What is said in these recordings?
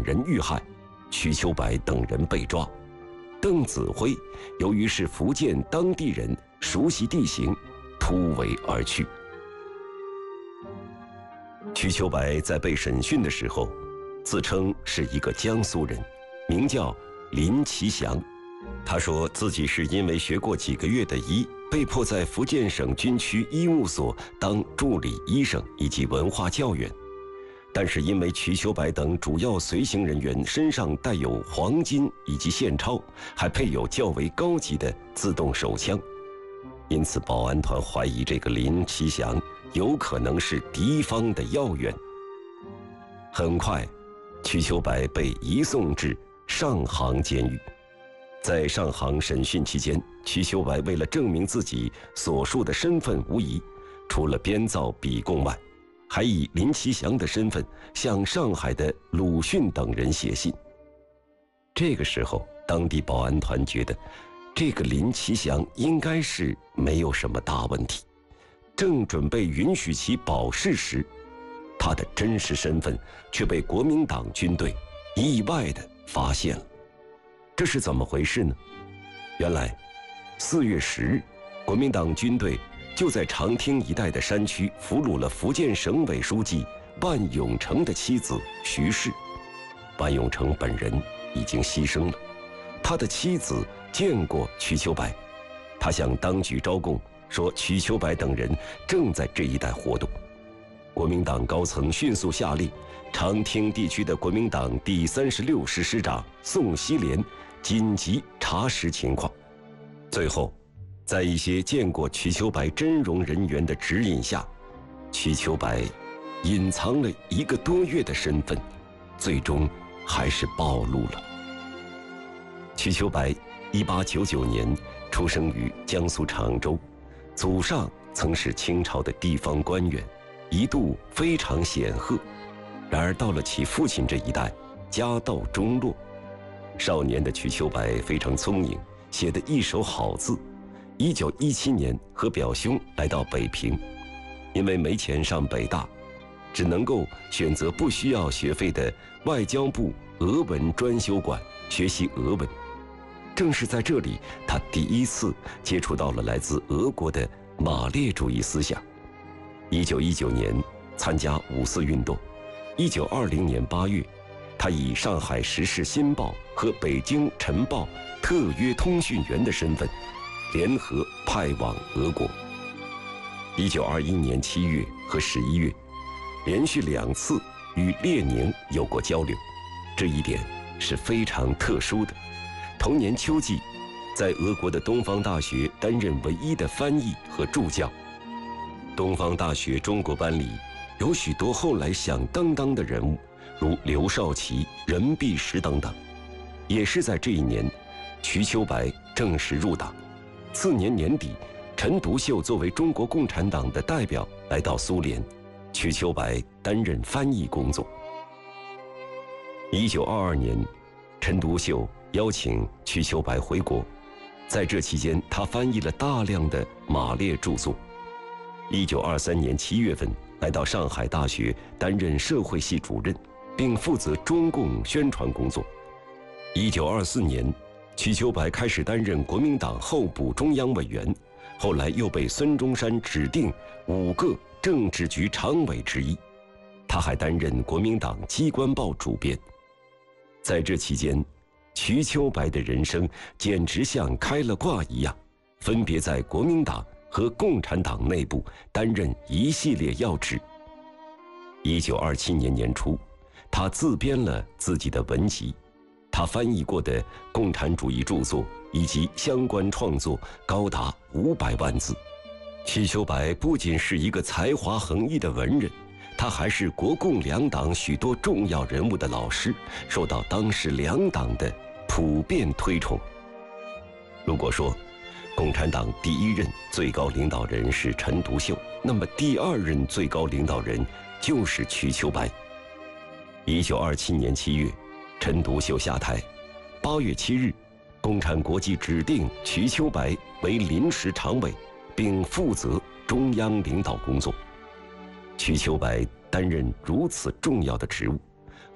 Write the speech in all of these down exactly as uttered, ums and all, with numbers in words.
人遇害，瞿秋白等人被抓。邓子恢由于是福建当地人，熟悉地形，突围而去。瞿秋白在被审讯的时候，自称是一个江苏人，名叫林其祥。他说自己是因为学过几个月的医，被迫在福建省军区医务所当助理医生以及文化教员。但是因为瞿秋白等主要随行人员身上带有黄金以及现钞，还配有较为高级的自动手枪，因此保安团怀疑这个林其祥有可能是敌方的要员。很快，瞿秋白被移送至上杭监狱。在上杭审讯期间，瞿秋白为了证明自己所述的身份无疑，除了编造笔供外，还以林其祥的身份向上海的鲁迅等人写信。这个时候，当地保安团觉得这个林其祥应该是没有什么大问题，正准备允许其保释时，他的真实身份却被国民党军队意外地发现了。这是怎么回事呢？原来四月十日，国民党军队就在长汀一带的山区俘虏了福建省委书记万永成的妻子徐氏。万永成本人已经牺牲了，他的妻子见过瞿秋白，他向当局招供说瞿秋白等人正在这一带活动。国民党高层迅速下令，长汀地区的国民党第三十六师师长宋希濂紧急查实情况。最后，在一些见过瞿秋白真容人员的指引下，瞿秋白隐藏了一个多月的身份，最终还是暴露了。瞿秋白一八九九年出生于江苏常州，祖上曾是清朝的地方官员，一度非常显赫。然而到了其父亲这一代，家道中落。少年的瞿秋白非常聪颖，写得一手好字。一九一七年和表兄来到北平，因为没钱上北大，只能够选择不需要学费的外交部俄文专修馆学习俄文。正是在这里，他第一次接触到了来自俄国的马列主义思想。一九一九年参加五四运动。一九二零年八月，他以上海时事新报和北京晨报特约通讯员的身份，联合派往俄国。一九二一年七月和十一月，连续两次与列宁有过交流，这一点是非常特殊的。同年秋季，在俄国的东方大学担任唯一的翻译和助教。东方大学中国班里有许多后来响当当的人物，如刘少奇、任弼时等等。也是在这一年，瞿秋白正式入党。次年年底，陈独秀作为中国共产党的代表来到苏联，瞿秋白担任翻译工作。一九二二年，陈独秀邀请瞿秋白回国，在这期间，他翻译了大量的马列著作。一九二三年七月份，来到上海大学担任社会系主任，并负责中共宣传工作。一九二四年，瞿秋白开始担任国民党候补中央委员，后来又被孙中山指定五个政治局常委之一。他还担任国民党机关报主编。在这期间，瞿秋白的人生简直像开了挂一样，分别在国民党和共产党内部担任一系列要职。一九二七年年初，他自编了自己的文集，他翻译过的共产主义著作以及相关创作高达五百万字。瞿秋白不仅是一个才华横溢的文人，他还是国共两党许多重要人物的老师，受到当时两党的普遍推崇。如果说共产党第一任最高领导人是陈独秀，那么第二任最高领导人就是瞿秋白。一九二七年七月，陈独秀下台。八月七日，共产国际指定瞿秋白为临时常委，并负责中央领导工作。瞿秋白担任如此重要的职务，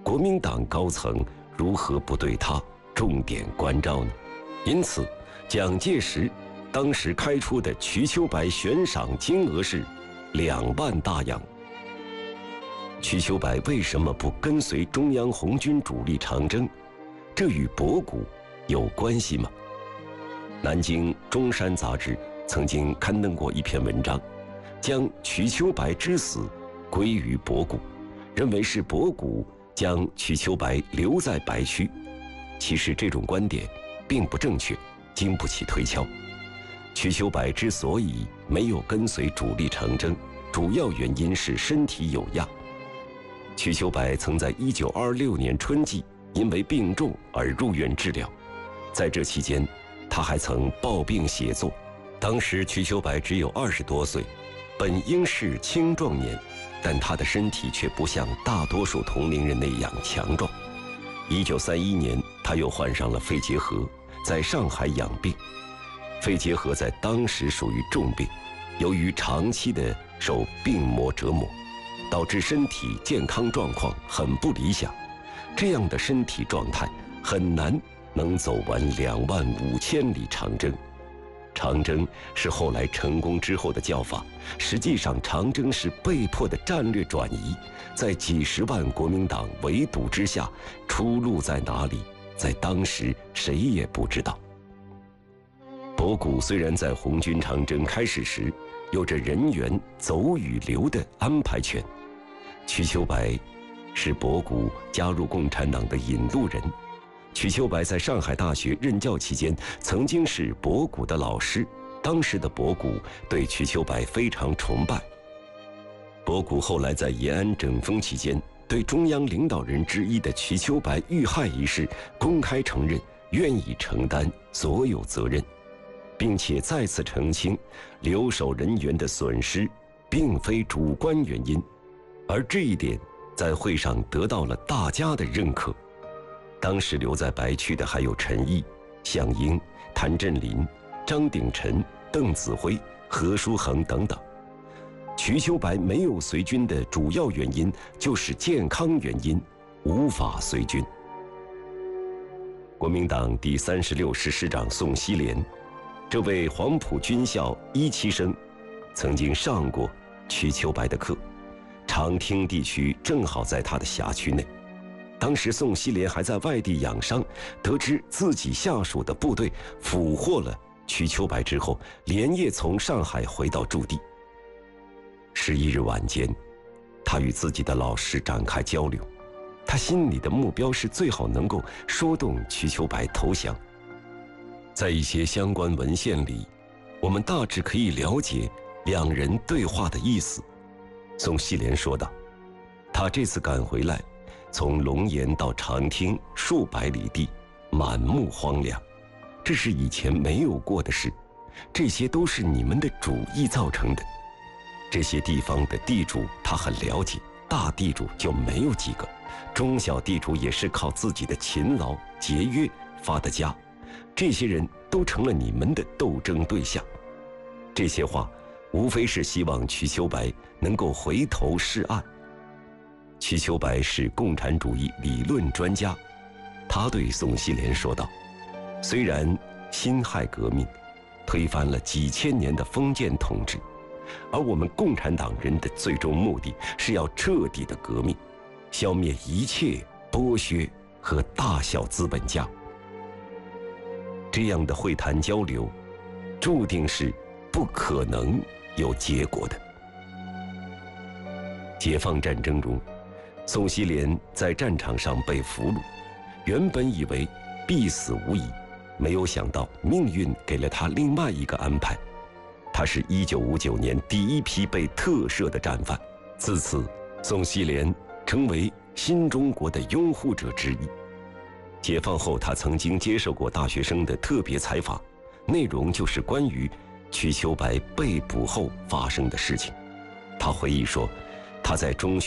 国民党高层如何不对他重点关照呢？因此，蒋介石当时开出的瞿秋白悬赏金额是两万大洋。瞿秋白为什么不跟随中央红军主力长征？这与博古有关系吗？南京中山杂志曾经刊登过一篇文章，将瞿秋白之死归于博古，认为是博古将瞿秋白留在白区。其实这种观点并不正确，经不起推敲。瞿秋白之所以没有跟随主力长征，主要原因是身体有恙。瞿秋白曾在一九二六年春季因为病重而入院治疗，在这期间，他还曾抱病写作。当时瞿秋白只有二十多岁，本应是青壮年，但他的身体却不像大多数同龄人那样强壮。一九三一年，他又患上了肺结核，在上海养病。肺结核在当时属于重病，由于长期的受病魔折磨，导致身体健康状况很不理想。这样的身体状态很难能走完两万五千里长征。长征是后来成功之后的叫法，实际上长征是被迫的战略转移，在几十万国民党围堵之下，出路在哪里，在当时谁也不知道。博古虽然在红军长征开始时有着人员走与留的安排权，瞿秋白是博古加入共产党的引路人。瞿秋白在上海大学任教期间，曾经是博古的老师。当时的博古对瞿秋白非常崇拜。博古后来在延安整风期间，对中央领导人之一的瞿秋白遇害一事公开承认，愿意承担所有责任，并且再次澄清，留守人员的损失并非主观原因，而这一点在会上得到了大家的认可。当时留在白区的还有陈毅、项英、谭震林、张鼎臣、邓子恢、何书衡等等。瞿秋白没有随军的主要原因就是健康原因，无法随军。国民党第三十六师师长宋希濂，这位黄埔军校一期生，曾经上过瞿秋白的课，长汀地区正好在他的辖区内。当时宋希濂还在外地养伤，得知自己下属的部队俘获了瞿秋白之后，连夜从上海回到驻地。十一日晚间，他与自己的老师展开交流，他心里的目标是最好能够说动瞿秋白投降。在一些相关文献里，我们大致可以了解两人对话的意思。宋希濂说道，他这次赶回来，从龙岩到长汀数百里地，满目荒凉，这是以前没有过的事，这些都是你们的主意造成的。这些地方的地主他很了解，大地主就没有几个，中小地主也是靠自己的勤劳节约发的家，这些人都成了你们的斗争对象。这些话无非是希望瞿秋白能够回头是岸。瞿秋白是共产主义理论专家，他对宋希濂说道，虽然辛亥革命推翻了几千年的封建统治，而我们共产党人的最终目的是要彻底的革命，消灭一切剥削和大小资本家。这样的会谈交流注定是不可能有结果的。解放战争中，宋希濂在战场上被俘虏，原本以为必死无疑，没有想到命运给了他另外一个安排。他是一九五九年第一批被特赦的战犯，自此宋希濂成为新中国的拥护者之一。解放后，他曾经接受过大学生的特别采访，内容就是关于瞿秋白被捕后发生的事情。他回忆说，他在中学